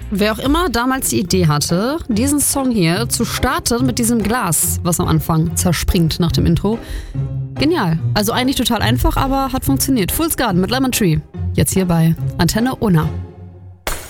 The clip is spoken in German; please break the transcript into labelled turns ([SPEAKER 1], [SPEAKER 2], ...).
[SPEAKER 1] Wer auch immer damals die Idee hatte, diesen Song hier zu starten mit diesem Glas, was am Anfang zerspringt nach dem Intro. Genial. Also eigentlich total einfach, aber hat funktioniert. Fool's Garden mit Lemon Tree. Jetzt hier bei Antenne Unna.